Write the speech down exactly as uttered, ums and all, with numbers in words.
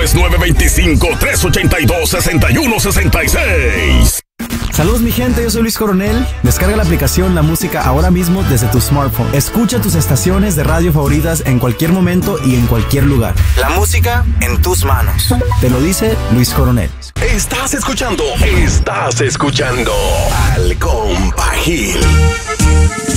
es nueve dos cinco, tres ocho dos, seis uno seis seis. Saludos mi gente, yo soy Luis Coronel. Descarga la aplicación La Música ahora mismo desde tu smartphone. Escucha tus estaciones de radio favoritas en cualquier momento y en cualquier lugar. La música en tus manos. Te lo dice Luis Coronel. Estás escuchando, estás escuchando al Compa Gil.